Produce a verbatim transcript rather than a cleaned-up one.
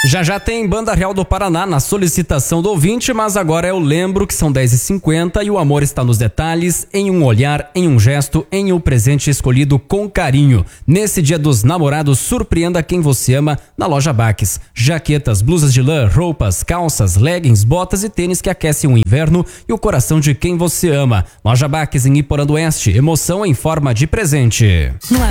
Já já tem Banda Real do Paraná na solicitação do ouvinte, mas agora eu lembro que são dez e cinquenta e o amor está nos detalhes, em um olhar, em um gesto, em um presente escolhido com carinho. Nesse Dia dos Namorados, surpreenda quem você ama na Loja Baques. Jaquetas, blusas de lã, roupas, calças, leggings, botas e tênis que aquecem o inverno e o coração de quem você ama. Loja Baques em Iporã do Oeste, emoção em forma de presente.